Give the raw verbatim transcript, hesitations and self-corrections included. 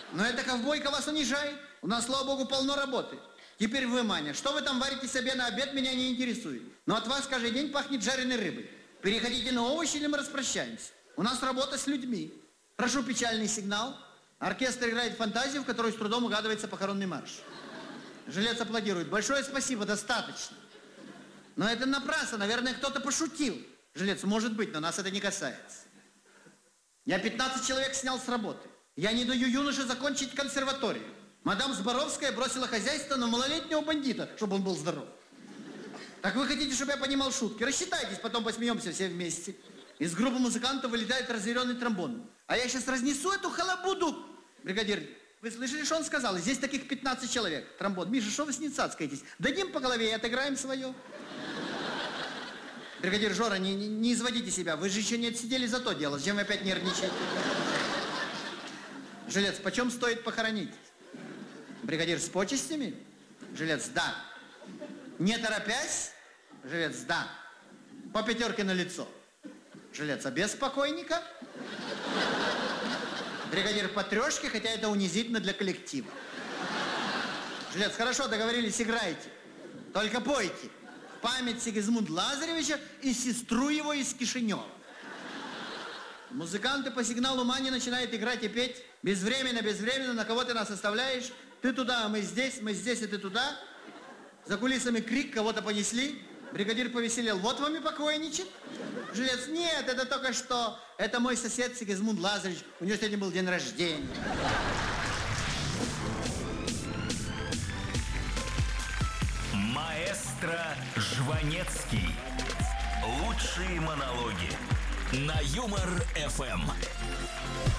Но эта ковбойка вас унижает. У нас, слава богу, полно работы. Теперь вы, Маня, что вы там варите себе на обед, меня не интересует. Но от вас каждый день пахнет жареной рыбой. Переходите на овощи или мы распрощаемся. У нас работа с людьми. Прошу печальный сигнал. Оркестр играет фантазию, в которой с трудом угадывается похоронный марш. Жилец аплодирует. Большое спасибо, достаточно. Но это напрасно, наверное, кто-то пошутил. Жилец, может быть, но нас это не касается. Я пятнадцать человек снял с работы. Я не даю юноше закончить консерваторию. Мадам Зборовская бросила хозяйство на малолетнего бандита, чтобы он был здоров. Так вы хотите, чтобы я понимал шутки? Рассчитайтесь, потом посмеемся все вместе. Из группы музыкантов вылетает разъяренный тромбон. А я сейчас разнесу эту халабуду. Бригадир, вы слышали, что он сказал? Здесь таких пятнадцать человек. Тромбон. Миша, что вы с ним цацкаетесь? Дадим по голове и отыграем свое. Бригадир, Жора, не, не, не изводите себя. Вы же еще не отсидели за то дело. Зачем вы опять нервничаете? Жилец, почем стоит похоронить? Бригадир, с почестями? Жилец, да. Не торопясь? Жилец, да. По пятерке на лицо. Жилец, а без покойника? Бригадир, по трешке, хотя это унизительно для коллектива. Жилец, хорошо, договорились, играйте. Только пойте. В память Сигизмунда Лазаревича и сестру его из Кишинева. Музыканты по сигналу Мани начинают играть и петь. Безвременно, безвременно, на кого ты нас оставляешь? Ты туда, а мы здесь, мы здесь, и ты туда. За кулисами крик, кого-то понесли. Бригадир повеселел. Вот вам и покойничек. Жилец, нет, это только что. Это мой сосед Сигизмунд Лазаревич. У него сегодня был день рождения. Маэстро Жванецкий. Лучшие монологи на Юмор эф эм.